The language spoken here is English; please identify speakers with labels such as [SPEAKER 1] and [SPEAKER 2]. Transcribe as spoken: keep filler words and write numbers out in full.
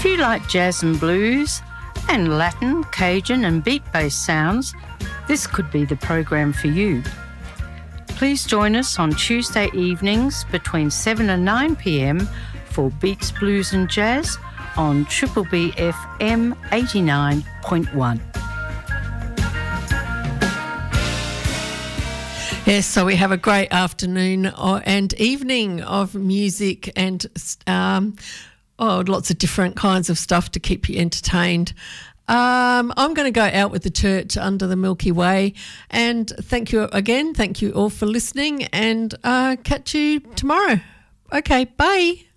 [SPEAKER 1] If you like jazz and blues and Latin, Cajun and beat-based sounds, this could be the program for you. Please join us on Tuesday evenings between seven and nine p.m. for Beats, Blues and Jazz on Triple B F M eighty-nine point one.
[SPEAKER 2] Yes, so we have a great afternoon and evening of music and um, oh, lots of different kinds of stuff to keep you entertained. Um, I'm going to go out with the church under the Milky Way, and thank you again. Thank you all for listening, and uh, catch you tomorrow. Okay, bye.